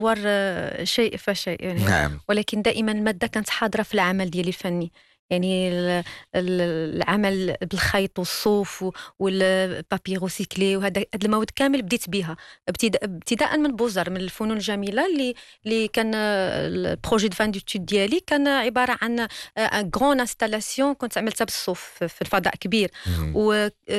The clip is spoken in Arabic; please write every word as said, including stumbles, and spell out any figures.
نطور آه، شيء فشيء يعني. نعم. ولكن دائما المادة كانت حاضرة في العمل ديالي الفني، يعني ال- ال- العمل بالخيط والصوف و- والبابي روسيكلي، وهذا هاد المواد كامل بديت بها ابتداء ابتداء من بوزر، من الفنون الجميله اللي اللي كان آه، البروجي دو فان ديتود ديالي كان عباره عن ان غران انستالاسيون كنت عملتها بالصوف في في الفضاء كبير. مم. و